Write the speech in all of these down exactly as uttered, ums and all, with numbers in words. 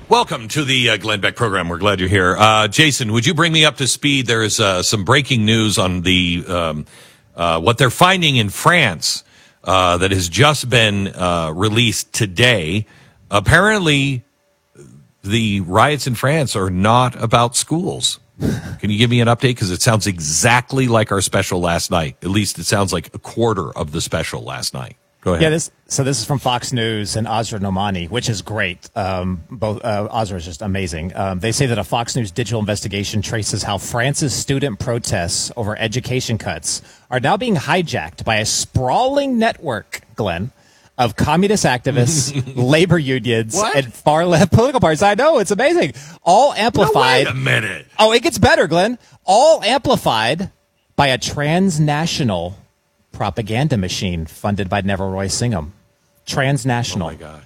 Welcome to the uh, Glenn Beck program. We're glad you're here. Uh, Jason, would you bring me up to speed? There's uh, some breaking news on the um, uh, what they're finding in France uh, that has just been uh, released today. Apparently, the riots in France are not about schools. Can you give me an update? Because it sounds exactly like our special last night. At least it sounds like a quarter of the special last night. Go ahead. Yeah, this so this is from Fox News and Azra Nomani, which is great. Um, both uh, Azra is just amazing. Um, they say that a Fox News digital investigation traces how France's student protests over education cuts are now being hijacked by a sprawling network, Glenn, of communist activists, labor unions, What? and far left political parties. I know, it's amazing. All amplified. No, wait a minute. Oh, it gets better, Glenn. All amplified by a transnational propaganda machine funded by Neville Roy Singham. Transnational. Oh my gosh.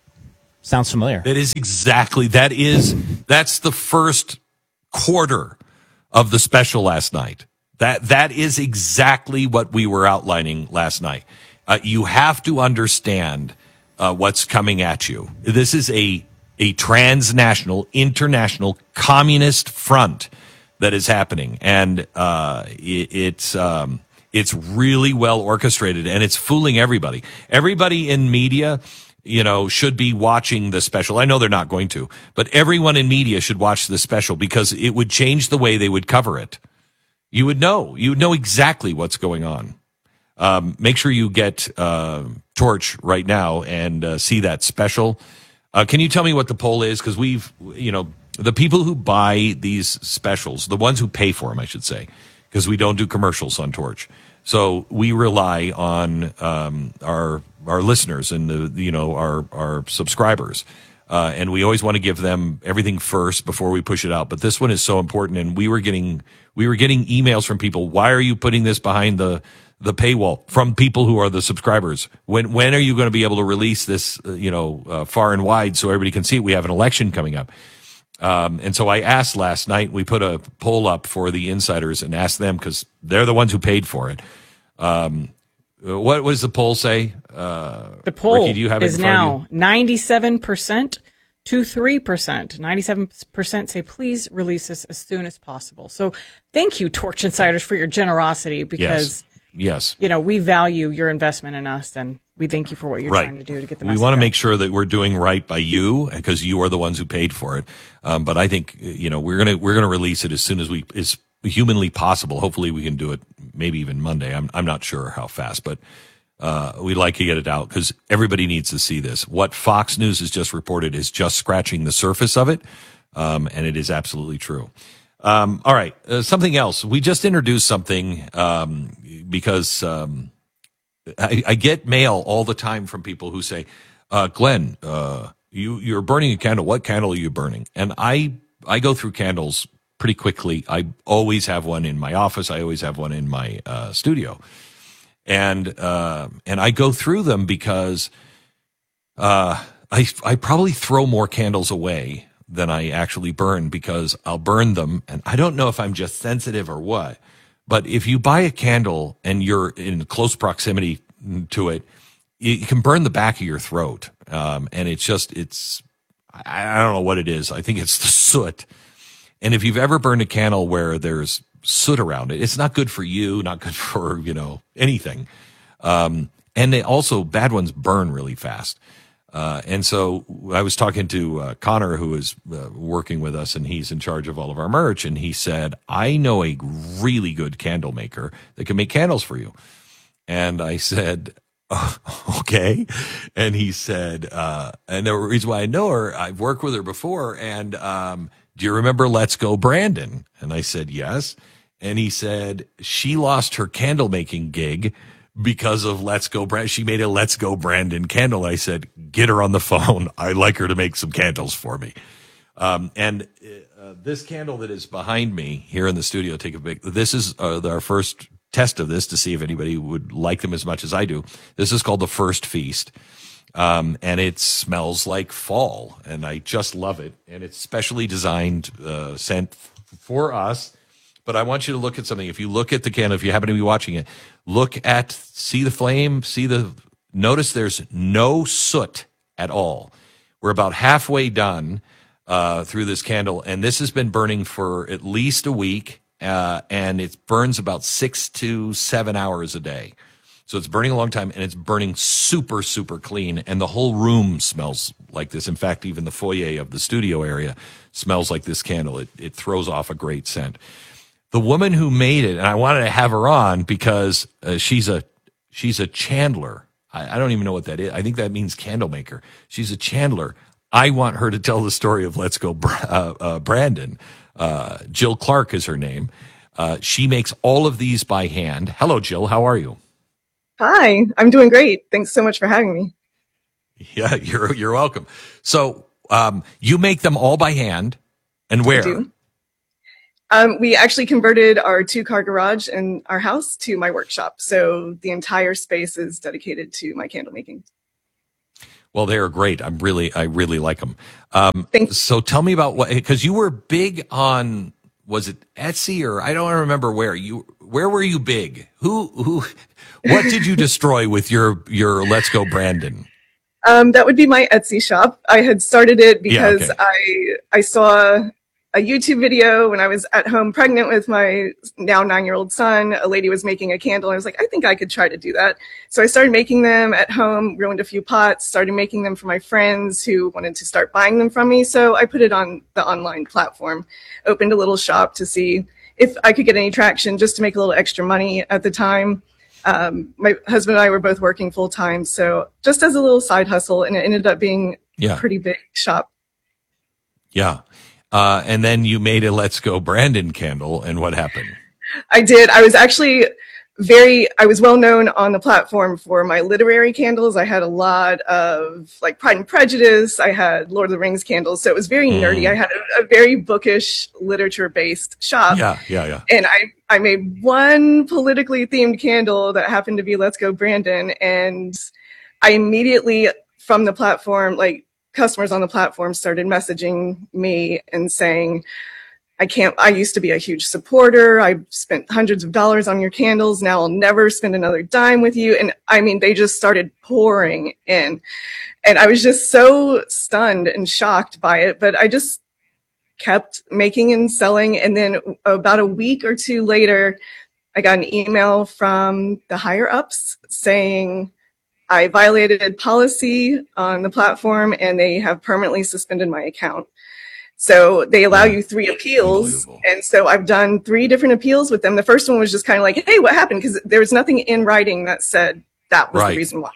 Sounds familiar. That is exactly, that is, that's the first quarter of the special last night. That, that is exactly what we were outlining last night. Uh, you have to understand uh, what's coming at you. This is a, a transnational, international communist front that is happening. And uh, it, it's, um, It's really well orchestrated, and it's fooling everybody. Everybody in media, you know, should be watching the special. I know they're not going to, but everyone in media should watch the special because it would change the way they would cover it. You would know. You would know exactly what's going on. Um, make sure you get uh, Torch right now and uh, see that special. Uh, can you tell me what the poll is? Because we've, you know, the people who buy these specials, the ones who pay for them, I should say, because we don't do commercials on Torch. So we rely on um, our our listeners and the you know our our subscribers, uh, and we always want to give them everything first before we push it out. But this one is so important, and we were getting we were getting emails from people. Why are you putting this behind the the paywall? From people who are the subscribers. When when are you going to be able to release this uh, you know uh, far and wide so everybody can see it? We have an election coming up. Um, and so I asked last night, we put a poll up for the insiders and asked them because they're the ones who paid for it. Um, what was the poll say? Uh, the poll Ricky, do you have it is in front of now you? ninety-seven percent to three percent. ninety-seven percent say, please release this as soon as possible. So thank you, Torch Insiders, for your generosity because, yes. yes. you know, we value your investment in us and we thank you for what you're right. trying to do to get the we message want to out. make sure that we're doing right by you because you are the ones who paid for it. Um, but I think, you know, we're going to, we're going to release it as soon as we, as humanly possible. Hopefully we can do it maybe even Monday. I'm, I'm not sure how fast, but, uh, we'd like to get it out because everybody needs to see this. What Fox News has just reported is just scratching the surface of it. Um, and it is absolutely true. Um, all right. Uh, something else. We just introduced something, um, because, um, I, I get mail all the time from people who say, uh, Glenn, uh, you, you're burning a candle. What candle are you burning? And I, I go through candles pretty quickly. I always have one in my office. I always have one in my, uh, studio. And, uh, and I go through them because, uh, I, I probably throw more candles away than I actually burn because I'll burn them. And I don't know if I'm just sensitive or what. But if you buy a candle and you're in close proximity to it, you can burn the back of your throat. Um, and it's just, it's, I, I don't know what it is. I think it's the soot. And if you've ever burned a candle where there's soot around it, it's not good for you, not good for, you know, anything. Um, and they also, bad ones burn really fast. Uh, and so I was talking to uh, Connor, who is uh, working with us, and he's in charge of all of our merch. And he said, I know a really good candle maker that can make candles for you. And I said, oh, okay. And he said, uh, and the reason why I know her, I've worked with her before. And um, do you remember Let's Go Brandon? And I said, yes. And he said, she lost her candle making gig because of Let's Go Brandon. She made a Let's Go Brandon candle. I said, get her on the phone. I'd like her to make some candles for me. Um, and uh, this candle that is behind me here in the studio, take a big, this is uh, our first test of this to see if anybody would like them as much as I do. This is called the First Feast. Um, and it smells like fall, and I just love it. And it's specially designed, uh, sent for us. But I want you to look at something. If you look at the candle, if you happen to be watching it, look at, see the flame, see the, notice there's no soot at all. We're about halfway done. uh, through this candle, and this has been burning for at least a week, uh, and it burns about six to seven hours a day. So it's burning a long time, and it's burning super, super clean, and the whole room smells like this. In fact, even the foyer of the studio area smells like this candle. It, it throws off a great scent. The woman who made it, and I wanted to have her on because uh, she's a she's a chandler. I, I don't even know what that is. I think that means candle maker. She's a chandler. I want her to tell the story of Let's Go uh, uh, Brandon. Uh, Jill Clark is her name. Uh, she makes all of these by hand. Hello, Jill. How are you? Hi, I'm doing great. Thanks so much for having me. Yeah, you're you're welcome. So um, you make them all by hand, and where? I do. Um, we actually converted our two-car garage in our house to my workshop, so the entire space is dedicated to my candle making. Well, they are great. I'm really, I really like them. Um, Thanks. So tell me about what, because you were big on, was it Etsy or I don't remember where you, where were you big? Who, who, what did you destroy with your, your Let's Go Brandon? Um, that would be my Etsy shop. I had started it because Yeah, okay. I I saw a YouTube video when I was at home pregnant with my now nine-year-old son. A lady was making a candle. I was like, I think I could try to do that. So I started making them at home, ruined a few pots, started making them for my friends who wanted to start buying them from me. So I put it on the online platform, opened a little shop to see if I could get any traction just to make a little extra money at the time. Um, my husband and I were both working full time, so just as a little side hustle, and it ended up being Yeah. a pretty big shop. Yeah. Uh, and then you made a Let's Go Brandon candle, and what happened? I did. I was actually very, I was well known on the platform for my literary candles. I had a lot of like Pride and Prejudice. I had Lord of the Rings candles. So it was very Mm. nerdy. I had a, a very bookish literature based shop. Yeah, yeah, yeah. And I, I made one politically themed candle that happened to be Let's Go Brandon. And I immediately from the platform, like customers on the platform started messaging me and saying, I can't, I used to be a huge supporter. I spent hundreds of dollars on your candles. Now I'll never spend another dime with you. And I mean, they just started pouring in, and I was just so stunned and shocked by it. But I just kept making and selling. And then about a week or two later, I got an email from the higher ups saying I violated policy on the platform and they have permanently suspended my account. So they allow you three appeals. And so I've done three different appeals with them. The first one was just kind of like, hey, what happened? Because there was nothing in writing that said that was Right. the reason why.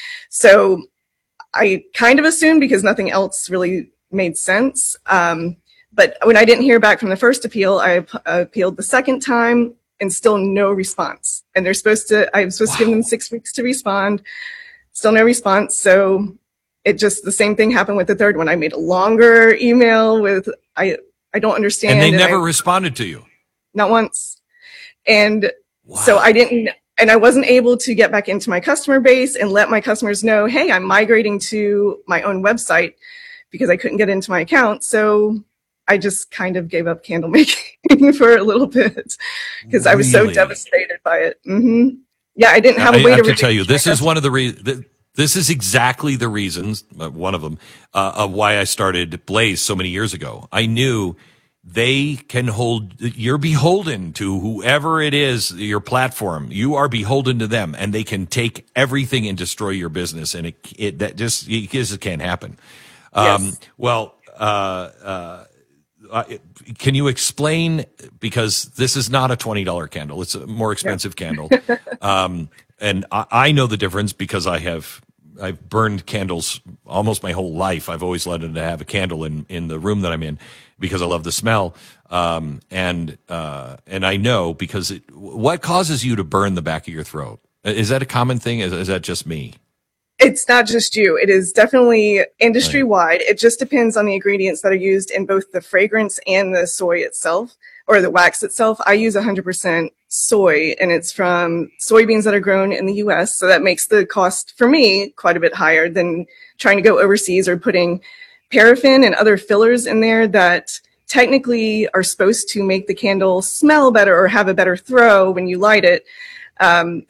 So I kind of assumed because nothing else really made sense. Um, but when I didn't hear back from the first appeal, I ap- appealed the second time and still no response. And they're supposed to, I'm supposed Wow. to give them six weeks to respond. Still no response. So it just, the same thing happened with the third one. I made a longer email with, I, I don't understand. And they never I, responded to you. not once. And Wow. so I didn't, and I wasn't able to get back into my customer base and let my customers know, hey, I'm migrating to my own website because I couldn't get into my account. So I just kind of gave up candle making for a little bit because I was so Really? devastated by it. hmm Yeah, I didn't have a I way have to, to tell you, reach this my is one of the reasons. This is exactly the reasons, uh, one of them, uh, of why I started Blaze so many years ago. I knew they can hold, you're beholden to whoever it is, your platform. You are beholden to them, and they can take everything and destroy your business. And it, it that just, it just can't happen. Um, Yes. well, uh, uh, uh, can you explain, because this is not a twenty dollar candle. It's a more expensive candle. Um, and I, I know the difference because I have, I've burned candles almost my whole life. I've always wanted to have a candle in, in the room that I'm in because I love the smell. Um, and, uh, and I know because it, what causes you to burn the back of your throat? Is that a common thing? Is, is that just me? It's not just you. It is definitely industry wide. It just depends on the ingredients that are used in both the fragrance and the soy itself, or the wax itself. I use one hundred percent soy, and it's from soybeans that are grown in the U S. So that makes the cost for me quite a bit higher than trying to go overseas or putting paraffin and other fillers in there that technically are supposed to make the candle smell better or have a better throw when you light it. Um, it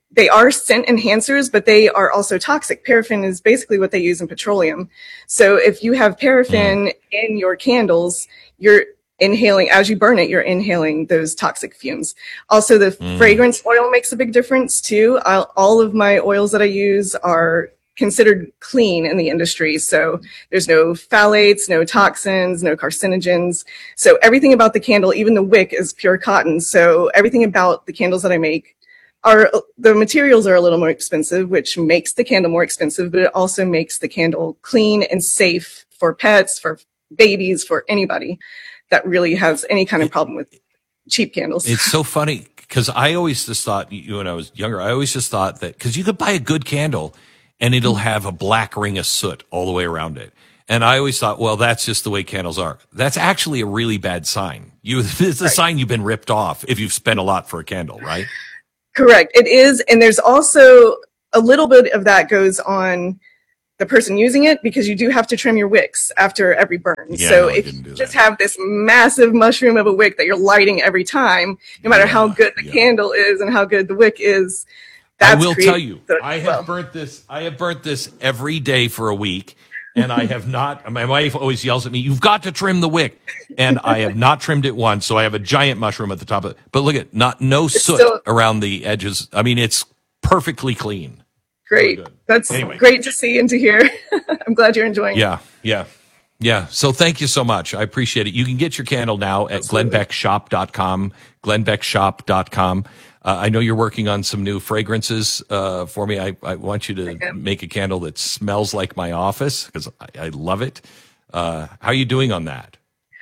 they are scent enhancers, but they are also toxic. Paraffin is basically what they use in petroleum. So if you have paraffin mm. in your candles, you're inhaling, as you burn it, you're inhaling those toxic fumes. Also, the mm. fragrance oil makes a big difference too. I'll, all of my oils that I use are considered clean in the industry. So there's no phthalates, no toxins, no carcinogens. So everything about the candle, even the wick, is pure cotton. So everything about the candles that I make are, the materials are a little more expensive, which makes the candle more expensive, but it also makes the candle clean and safe for pets, for babies, for anybody that really has any kind of problem with cheap candles. It's so funny because I always just thought, you when I was younger, I always just thought that because you could buy a good candle and it'll have a black ring of soot all the way around it. And I always thought, well, that's just the way candles are. That's actually a really bad sign. You, it's a right. sign you've been ripped off if you've spent a lot for a candle, right? Correct. It is. And there's also a little bit of that goes on the person using it, because you do have to trim your wicks after every burn. Yeah, so no, if you just have this massive mushroom of a wick that you're lighting every time, no matter yeah, how good the yeah. candle is and how good the wick is, that's I will tell you, I have well. burnt this. I have burnt this every day for a week, and I have not. My wife always yells at me, "You've got to trim the wick," and I have not trimmed it once. So I have a giant mushroom at the top of it. But look at not no it's soot still, around the edges. I mean, it's perfectly clean. Great. That's anyway. Great to see and to hear. I'm glad you're enjoying yeah, it. Yeah, yeah. So thank you so much. I appreciate it. You can get your candle now at glenn beck shop dot com, glenn beck shop dot com. Uh, I know you're working on some new fragrances uh, for me. I, I want you to make a candle that smells like my office because I, I love it. Uh, how are you doing on that?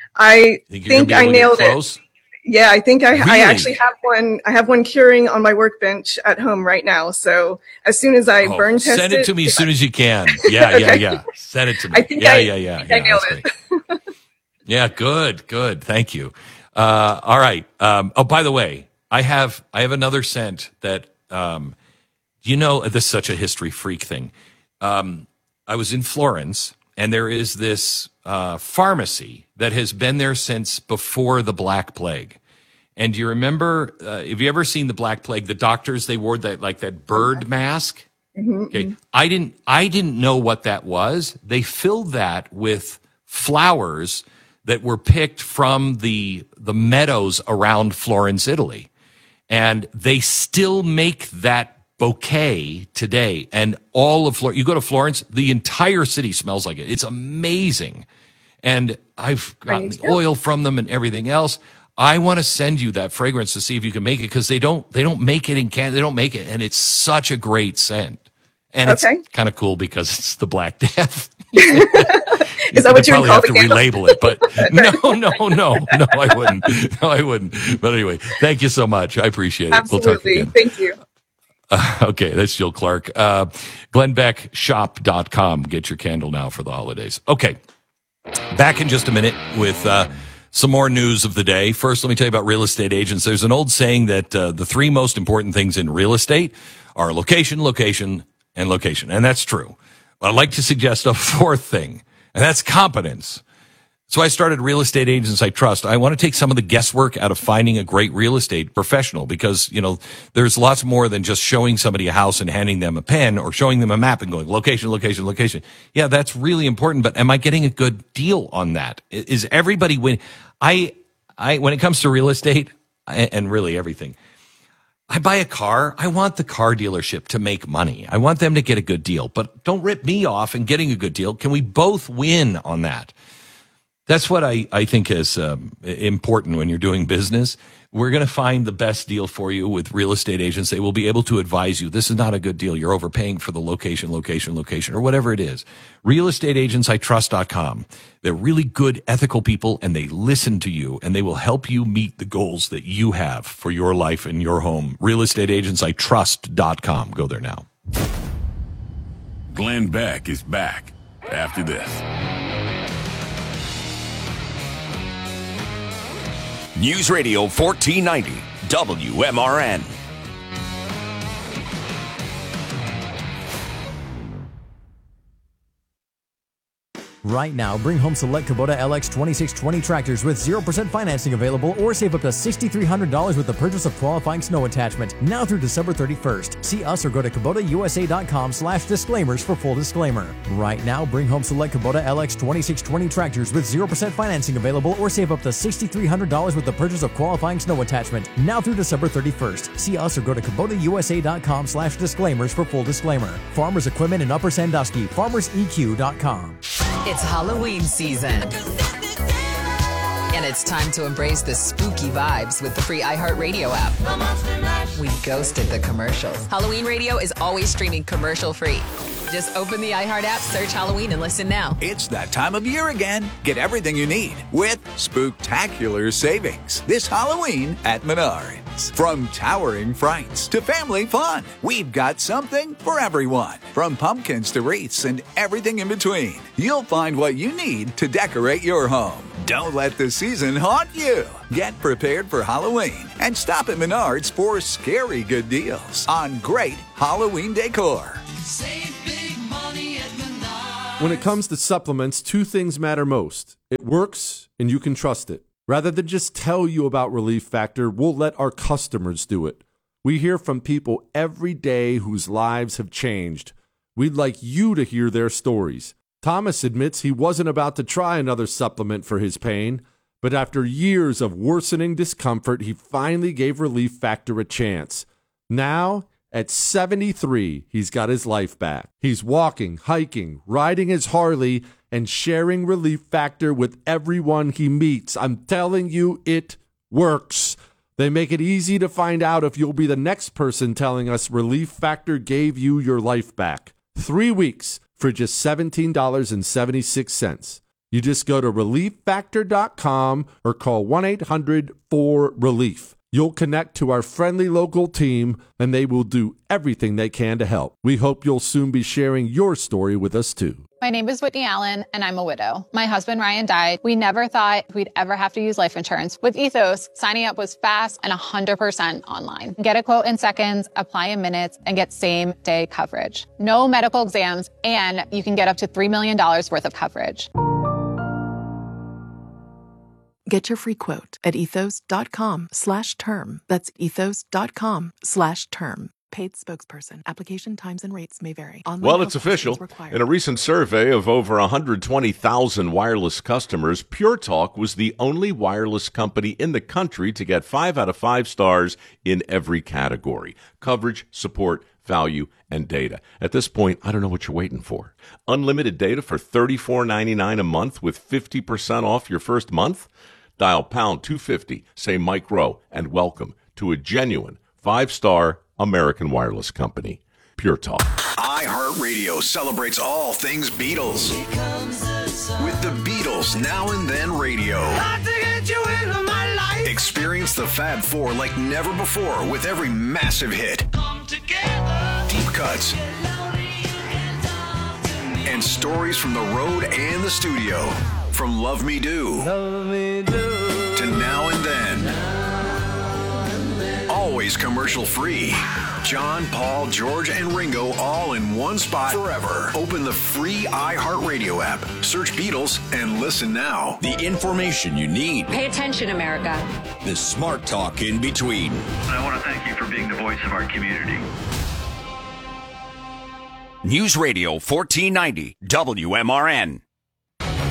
I think, think I nailed it. Yeah, I think I, really? I actually have one. I have one curing on my workbench at home right now. So as soon as I oh, burn test it, send it to me as soon as you can. Yeah, okay. yeah, yeah. Send it to me. I think yeah, I, yeah, yeah, I, think yeah. I nailed it. Yeah, good, good. Thank you. Uh, all right. Um, oh, by the way, I have I have another scent that um, you know. This is such a history freak thing. Um, I was in Florence, and there is this uh, pharmacy that has been there since before the Black Plague. And do you remember, uh, have you ever seen the Black Plague? The doctors, they wore that, like that bird mask. Mm-hmm. Okay. I didn't, I didn't know what that was. They filled that with flowers that were picked from the, the meadows around Florence, Italy. And they still make that bouquet today. And all of Florence, you go to Florence, the entire city smells like it. It's amazing. And I've gotten the oil from them and everything else. I want to send you that fragrance to see if you can make it, because they don't they don't make it in Canada. They don't make it, and it's such a great scent. And okay. it's kind of cool because it's the Black Death. Is that what you probably call have to relabel it? But no, no, no, no, I wouldn't. No, I wouldn't. But anyway, thank you so much. I appreciate it. Absolutely. We'll talk again. Thank you. Uh, okay, that's Jill Clark. Uh, glenn beck shop dot com. Get your candle now for the holidays. Okay. Back in just a minute with uh, some more news of the day. First, let me tell you about real estate agents. There's an old saying that uh, the three most important things in real estate are location, location, and location. And that's true. I'd like to suggest a fourth thing, and that's competence. So I started Real Estate Agents I Trust. I want to take some of the guesswork out of finding a great real estate professional, because, you know, there's lots more than just showing somebody a house and handing them a pen or showing them a map and going location, location, location. Yeah, that's really important. But am I getting a good deal on that? Is everybody winning? I, I, when it comes to real estate and really everything, I buy a car. I want the car dealership to make money. I want them to get a good deal, but don't rip me off in getting a good deal. Can we both win on that? That's what I, I think is um, important when you're doing business. We're going to find the best deal for you with real estate agents. They will be able to advise you. This is not a good deal. You're overpaying for the location, location, location, or whatever it is. real estate agents I trust dot com. They're really good, ethical people, and they listen to you, and they will help you meet the goals that you have for your life and your home. real estate agents I trust dot com. Go there now. Glenn Beck is back after this. News Radio fourteen ninety, W M R N. Right now, bring home select Kubota L X twenty-six twenty tractors with zero percent financing available or save up to six thousand three hundred dollars with the purchase of qualifying snow attachment. Now through December thirty-first. See us or go to Kubota U S A dot com slash disclaimers for full disclaimer. Right now, bring home select Kubota L X twenty-six twenty tractors with zero percent financing available or save up to six thousand three hundred dollars with the purchase of qualifying snow attachment. Now through December thirty-first. See us or go to Kubota U S A dot com slash disclaimers for full disclaimer. Farmers Equipment in Upper Sandusky. farmers E Q dot com. It's Halloween season. And it's time to embrace the spooky vibes with the free iHeartRadio app. We ghosted the commercials. Halloween Radio is always streaming commercial free. Just open the iHeart app, search Halloween, and listen now. It's that time of year again. Get everything you need with spooktacular savings this Halloween at Menards. From towering frights to family fun, we've got something for everyone. From pumpkins to wreaths and everything in between, you'll find what you need to decorate your home. Don't let the season haunt you. Get prepared for Halloween and stop at Menards for scary good deals on great Halloween decor. Save big money at Menards. When it comes to supplements, two things matter most. It works and you can trust it. Rather than just tell you about Relief Factor, we'll let our customers do it. We hear from people every day whose lives have changed. We'd like you to hear their stories. Thomas admits he wasn't about to try another supplement for his pain, but after years of worsening discomfort, he finally gave Relief Factor a chance. Now, at seventy-three, he's got his life back. He's walking, hiking, riding his Harley, and sharing Relief Factor with everyone he meets. I'm telling you, it works. They make it easy to find out if you'll be the next person telling us Relief Factor gave you your life back. Three weeks for just seventeen dollars and seventy-six cents. You just go to relief factor dot com or call one eight hundred four relief. You'll connect to our friendly local team, and they will do everything they can to help. We hope you'll soon be sharing your story with us, too. My name is Whitney Allen, and I'm a widow. My husband, Ryan, died. We never thought we'd ever have to use life insurance. With Ethos, signing up was fast and one hundred percent online. Get a quote in seconds, apply in minutes, and get same-day coverage. No medical exams, and you can get up to three million dollars worth of coverage. Get your free quote at ethos.com slash term. That's ethos.com slash term. Paid spokesperson. Application times and rates may vary. Online well, it's official. In a recent survey of over one hundred twenty thousand wireless customers, Pure Talk was the only wireless company in the country to get five out of five stars in every category: coverage, support, value, and data. At this point, I don't know what you're waiting for. Unlimited data for thirty-four ninety-nine a month with fifty percent off your first month? Dial pound two fifty, say Mike Rowe, and welcome to a genuine five-star American wireless company. Pure Talk. iHeartRadio celebrates all things Beatles. With the Beatles Now and Then Radio. Experience the Fab Four like never before with every massive hit. Deep cuts. And stories from the road and the studio. From Love Me Do, Love Me Do to Now and Then. Always commercial free. John, Paul, George, and Ringo all in one spot forever. Open the free iHeartRadio app. Search Beatles and listen now. The information you need. Pay attention, America. The smart talk in between. I want to thank you for being the voice of our community. News Radio fourteen ninety W M R N.